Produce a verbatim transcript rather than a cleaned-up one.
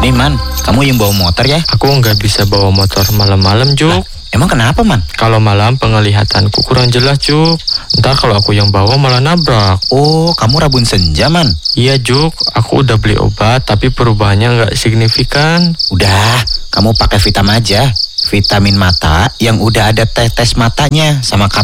Nih Man, kamu yang bawa motor ya? Aku nggak bisa bawa motor malam-malam, Juk. Lah, emang kenapa Man? Kalau malam penglihatanku kurang jelas, Juk. Ntar kalau aku yang bawa malah nabrak. Oh, kamu rabun senja Man? Iya, Juk. Aku udah beli obat, tapi perubahannya nggak signifikan. Udah, kamu pakai vitamin aja. Vitamin mata yang udah ada tes-tes matanya sama